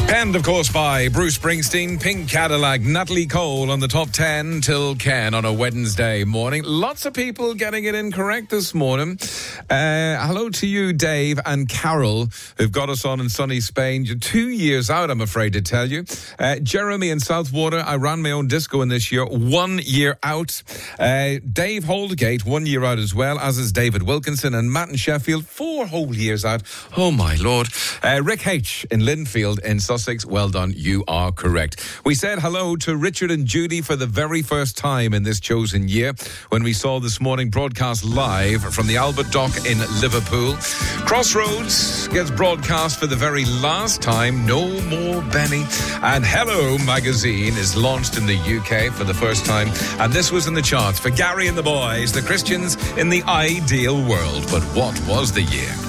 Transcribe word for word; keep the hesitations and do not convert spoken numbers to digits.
Penned, of course, by Bruce Springsteen, Pink Cadillac, Natalie Cole on the top ten till Ken on a Wednesday morning. Lots of people getting it incorrect this morning. Uh, hello to you, Dave and Carol, who've got us on in sunny Spain. You're two years out, I'm afraid to tell you. Uh, Jeremy in Southwater, I ran my own disco in this year, one year out. Uh, Dave Holdgate, one year out as well, as is David Wilkinson, and Matt in Sheffield, four whole years out. Oh, my Lord. Uh, Rick H. in Linfield in Sussex. Well done, you are correct. We said hello to Richard and Judy for the very first time in this chosen year when we saw this morning broadcast live from the Albert Dock in Liverpool. Crossroads gets broadcast for the very last time. No more Benny. And Hello magazine is launched in the U K for the first time. And this was in the charts for Gary and the Boys, the Christians in the Ideal World. But what was the year?